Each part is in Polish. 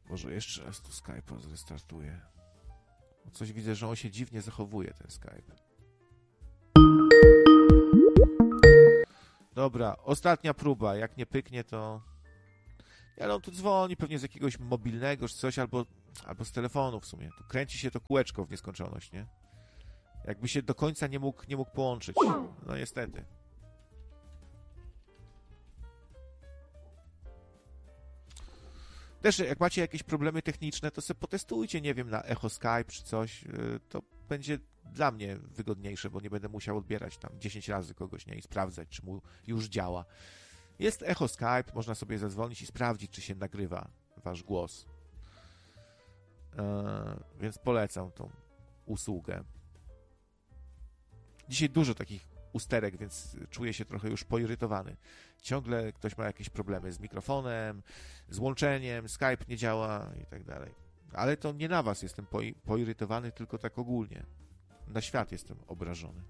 Może jeszcze raz tu Skype'a zrestartuję. Coś widzę, że on się dziwnie zachowuje, ten Skype. Dobra, ostatnia próba. Jak nie pyknie, to... Ale on tu dzwoni pewnie z jakiegoś mobilnego czy coś, albo z telefonu w sumie. Tu kręci się to kółeczko w nieskończoność, nie? Jakby się do końca nie mógł połączyć. No niestety. Też jak macie jakieś problemy techniczne, to sobie potestujcie, nie wiem, na Echo Skype czy coś. To będzie dla mnie wygodniejsze, bo nie będę musiał odbierać tam 10 razy kogoś, nie? I sprawdzać, czy mu już działa. Jest Echo Skype, można sobie zadzwonić i sprawdzić, czy się nagrywa wasz głos. Więc polecam tą usługę. Dzisiaj dużo takich usterek, więc czuję się trochę już poirytowany. Ciągle ktoś ma jakieś problemy z mikrofonem, z łączeniem, Skype nie działa i tak dalej. Ale to nie na was jestem poirytowany, tylko tak ogólnie. Na świat jestem obrażony.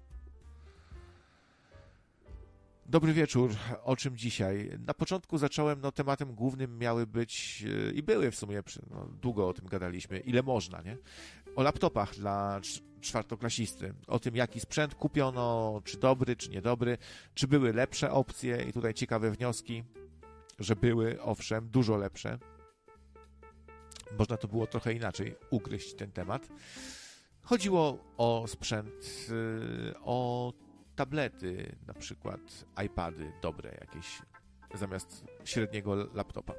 Dobry wieczór. O czym dzisiaj? Na początku zacząłem, tematem głównym miały być i były w sumie, długo o tym gadaliśmy, ile można, nie? O laptopach dla czwartoklasisty, o tym, jaki sprzęt kupiono, czy dobry, czy niedobry, czy były lepsze opcje i tutaj ciekawe wnioski, że były, owszem, dużo lepsze. Można to było trochę inaczej ugryźć ten temat. Chodziło o sprzęt, o tablety, na przykład iPady dobre jakieś, zamiast średniego laptopa.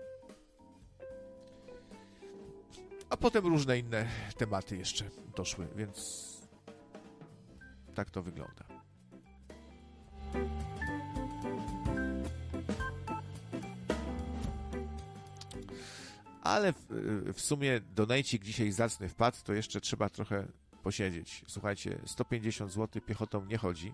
A potem różne inne tematy jeszcze doszły, więc tak to wygląda. Ale w sumie donajcik dzisiaj zacny wpadł, to jeszcze trzeba trochę posiedzieć. Słuchajcie, 150 zł piechotą nie chodzi.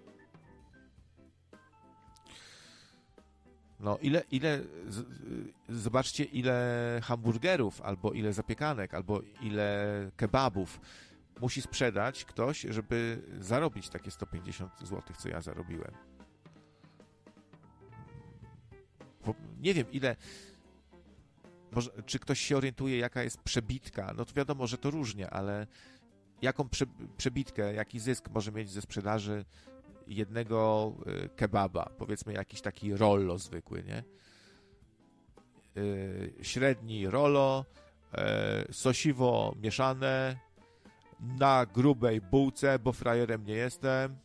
No zobaczcie, ile hamburgerów, albo ile zapiekanek, albo ile kebabów musi sprzedać ktoś, żeby zarobić takie 150 zł, co ja zarobiłem. Bo nie wiem, ile... czy ktoś się orientuje, jaka jest przebitka? No to wiadomo, że to różnie, ale jaką przebitkę, jaki zysk może mieć ze sprzedaży jednego kebaba, powiedzmy jakiś taki rollo zwykły, nie? Średni rollo, sosiwo mieszane, na grubej bułce, bo frajerem nie jestem.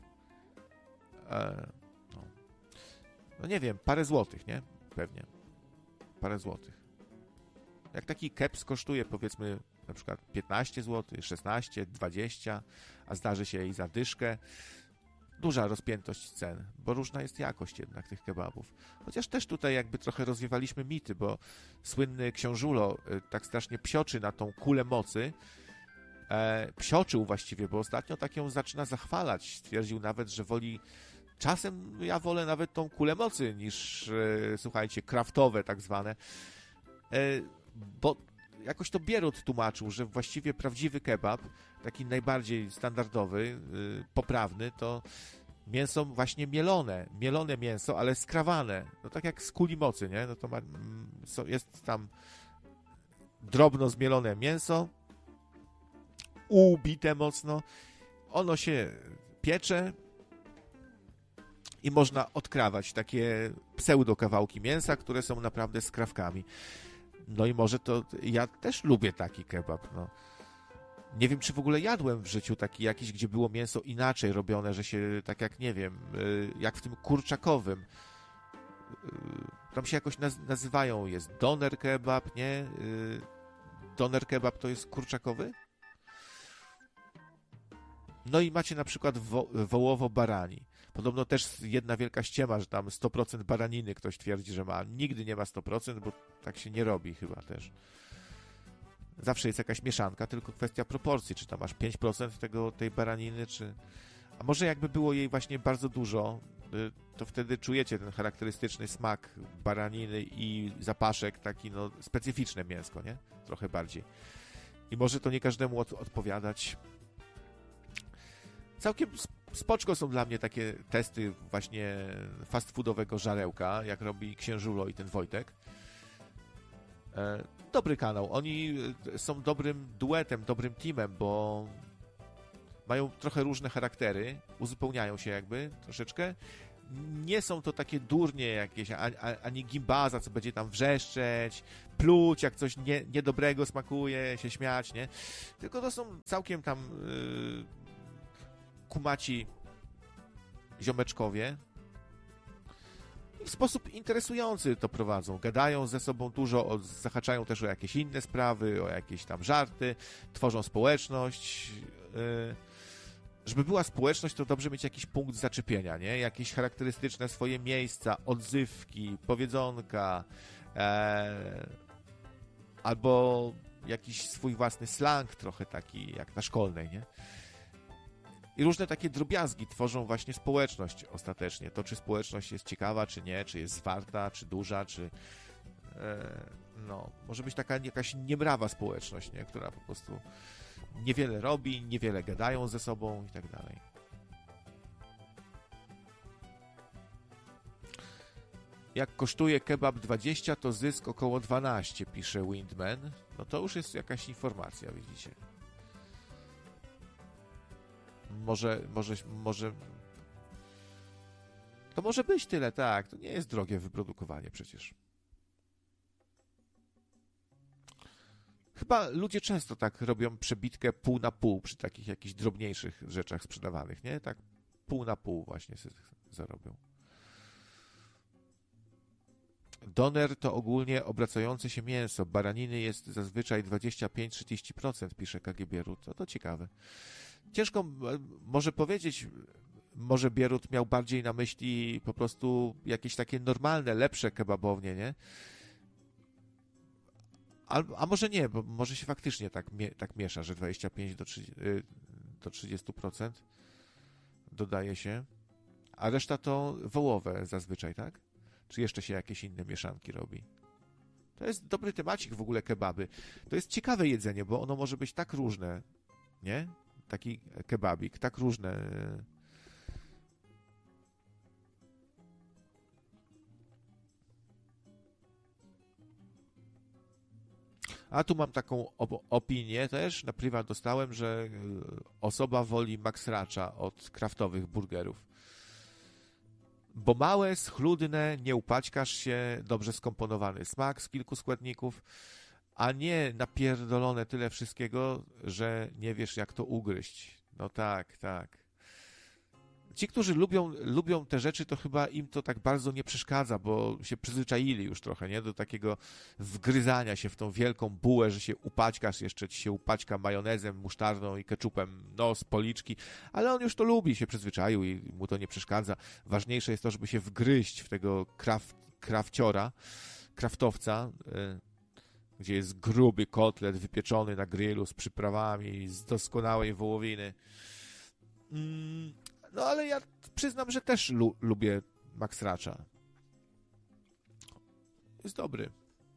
No nie wiem, parę złotych, nie? Pewnie. Parę złotych. Jak taki keps kosztuje, powiedzmy, na przykład 15 zł, 16, 20, a zdarzy się i za dyszkę. Duża rozpiętość cen, bo różna jest jakość jednak tych kebabów. Chociaż też tutaj jakby trochę rozwiewaliśmy mity, bo słynny książulo tak strasznie psioczy na tą kulę mocy. Psioczył właściwie, bo ostatnio tak ją zaczyna zachwalać. Stwierdził nawet, że woli... Czasem ja wolę nawet tą kulę mocy niż, słuchajcie, kraftowe tak zwane. Bo jakoś to Bierut tłumaczył, że właściwie prawdziwy kebab, taki najbardziej standardowy, poprawny, to mięso właśnie mielone mięso, ale skrawane, no tak jak z kuli mocy, nie? No to jest tam drobno zmielone mięso, ubite mocno, ono się piecze i można odkrawać takie pseudo kawałki mięsa, które są naprawdę skrawkami. No i może to... Ja też lubię taki kebab, no. Nie wiem, czy w ogóle jadłem w życiu taki jakiś, gdzie było mięso inaczej robione, że się tak jak, nie wiem, jak w tym kurczakowym. Tam się jakoś nazywają, jest doner kebab, nie? Doner kebab to jest kurczakowy? No i macie na przykład wołowo-barani. Podobno też jedna wielka ściema, że tam 100% baraniny ktoś twierdzi, że ma. Nigdy nie ma 100%, bo tak się nie robi chyba też. Zawsze jest jakaś mieszanka, tylko kwestia proporcji. Czy tam masz 5% tej baraniny, czy... A może jakby było jej właśnie bardzo dużo, to wtedy czujecie ten charakterystyczny smak baraniny i zapaszek, taki no specyficzne mięsko, nie? Trochę bardziej. I może to nie każdemu odpowiadać. Całkiem spoczko są dla mnie takie testy właśnie fast foodowego żarełka, jak robi Księżulo i ten Wojtek. Dobry kanał. Oni są dobrym duetem, dobrym teamem, bo mają trochę różne charaktery, uzupełniają się jakby troszeczkę. Nie są to takie durnie jakieś, ani Gimbaza, co będzie tam wrzeszczeć, pluć, jak coś niedobrego smakuje, się śmiać, nie? Tylko to są całkiem tam kumaci ziomeczkowie. I w sposób interesujący to prowadzą. Gadają ze sobą dużo, zahaczają też o jakieś inne sprawy, o jakieś tam żarty, tworzą społeczność. Żeby była społeczność, to dobrze mieć jakiś punkt zaczepienia, nie? Jakieś charakterystyczne swoje miejsca, odzywki, powiedzonka, albo jakiś swój własny slang trochę taki, jak na szkolnej, nie? I różne takie drobiazgi tworzą właśnie społeczność ostatecznie. To, czy społeczność jest ciekawa, czy nie, czy jest zwarta, czy duża, czy... może być taka jakaś niemrawa społeczność, nie? Która po prostu niewiele robi, niewiele gadają ze sobą i tak dalej. Jak kosztuje kebab 20, to zysk około 12, pisze Windman. No to już jest jakaś informacja, widzicie. Może... To może być tyle, tak. To nie jest drogie wyprodukowanie przecież. Chyba ludzie często tak robią przebitkę pół na pół przy takich jakichś drobniejszych rzeczach sprzedawanych, nie? Tak pół na pół właśnie zarobią. Doner to ogólnie obracające się mięso. Baraniny jest zazwyczaj 25-30%, pisze KG Bierut. To ciekawe. Ciężko może powiedzieć, może Bierut miał bardziej na myśli po prostu jakieś takie normalne, lepsze kebabownie, nie? A może nie, bo może się faktycznie tak miesza, że 25 do 30% dodaje się, a reszta to wołowe zazwyczaj, tak? Czy jeszcze się jakieś inne mieszanki robi? To jest dobry temacik w ogóle kebaby. To jest ciekawe jedzenie, bo ono może być tak różne, nie? Taki kebabik, tak różne. A tu mam taką opinię też, na prywat dostałem, że osoba woli Max Ratcha od kraftowych burgerów. Bo małe, schludne, nie upaćkasz się, dobrze skomponowany smak z kilku składników, a nie napierdolone tyle wszystkiego, że nie wiesz, jak to ugryźć. No tak, tak. Ci, którzy lubią te rzeczy, to chyba im to tak bardzo nie przeszkadza, bo się przyzwyczaili już trochę, nie? Do takiego wgryzania się w tą wielką bułę, że się upaćkasz, jeszcze ci się upaćka majonezem, musztardą i keczupem, z policzki, ale on już to lubi, się przyzwyczaił i mu to nie przeszkadza. Ważniejsze jest to, żeby się wgryźć w tego kraftowca, gdzie jest gruby kotlet wypieczony na grillu z przyprawami, z doskonałej wołowiny. No ale ja przyznam, że też lubię Max Ratcha. Jest dobry.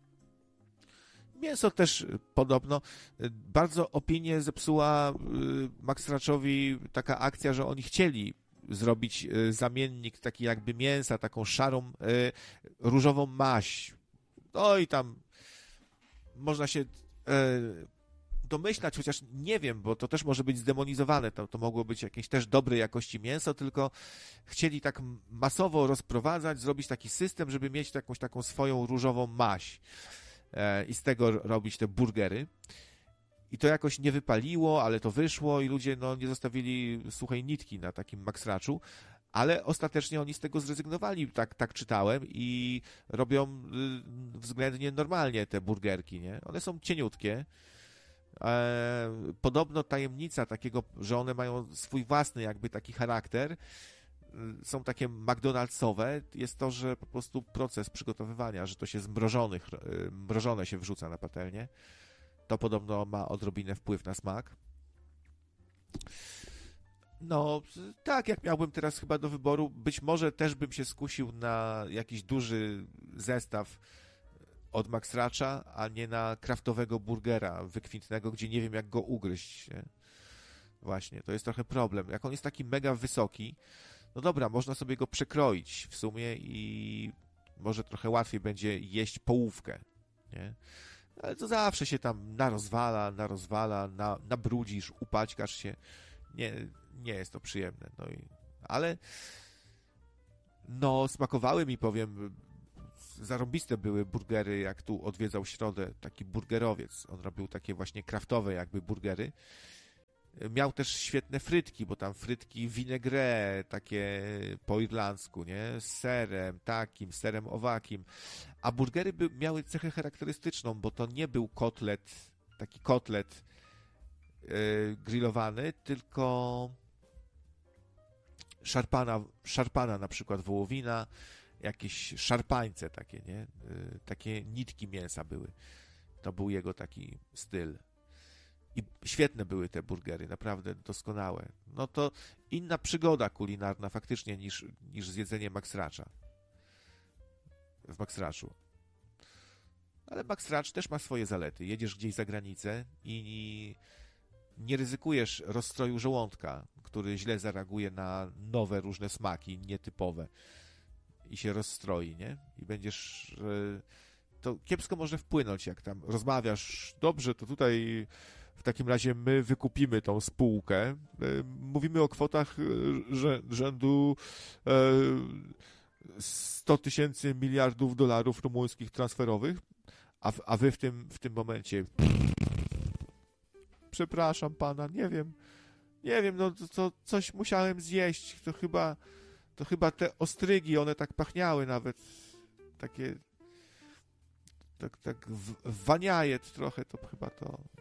Mięso też podobno. Bardzo opinię zepsuła Max Ratchowi taka akcja, że oni chcieli zrobić zamiennik taki jakby mięsa, taką szarą, różową maź. No i tam można się domyślać, chociaż nie wiem, bo to też może być zdemonizowane, to mogło być jakieś też dobrej jakości mięso, tylko chcieli tak masowo rozprowadzać, zrobić taki system, żeby mieć jakąś taką swoją różową maź i z tego robić te burgery. I to jakoś nie wypaliło, ale to wyszło i ludzie nie zostawili suchej nitki na takim Max Ratchu, ale ostatecznie oni z tego zrezygnowali, tak czytałem, i robią względnie normalnie te burgerki, nie? One są cieniutkie. Podobno tajemnica takiego, że one mają swój własny jakby taki charakter, są takie McDonald'sowe, jest to, że po prostu proces przygotowywania, że to się mrożone się wrzuca na patelnię. To podobno ma odrobinę wpływ na smak. No, tak, jak miałbym teraz chyba do wyboru, być może też bym się skusił na jakiś duży zestaw od Max Ratcha, a nie na kraftowego burgera wykwintnego, gdzie nie wiem, jak go ugryźć. Nie? Właśnie, to jest trochę problem. Jak on jest taki mega wysoki, no dobra, można sobie go przekroić w sumie i może trochę łatwiej będzie jeść połówkę, nie? Ale to zawsze się tam narozwala, nabrudzisz, upaćkasz się. Nie jest to przyjemne. Ale smakowały mi, powiem, zarąbiste były burgery, jak tu odwiedzał Środę taki burgerowiec. On robił takie właśnie kraftowe jakby burgery. Miał też świetne frytki, bo tam frytki vinaigrette, takie po irlandzku, nie? Z serem takim, serem owakim. A burgery miały cechę charakterystyczną, bo to nie był taki kotlet grillowany, tylko szarpana na przykład wołowina, jakieś szarpańce takie, nie? Takie nitki mięsa były. To był jego taki styl. I świetne były te burgery, naprawdę doskonałe. No to inna przygoda kulinarna faktycznie niż zjedzenie Max Ratcha. W Max Ratchu. Ale Max Ratch też ma swoje zalety. Jedziesz gdzieś za granicę i nie ryzykujesz rozstroju żołądka, który źle zareaguje na nowe różne smaki, nietypowe i się rozstroi, nie? I będziesz... To kiepsko może wpłynąć, jak tam rozmawiasz. Dobrze, to tutaj w takim razie my wykupimy tą spółkę. Mówimy o kwotach rzędu 100 000 miliardów dolarów rumuńskich transferowych, a wy w tym momencie przepraszam pana, nie wiem, no to coś musiałem zjeść, to chyba te ostrygi, one tak pachniały nawet, takie tak waniajet trochę, to chyba to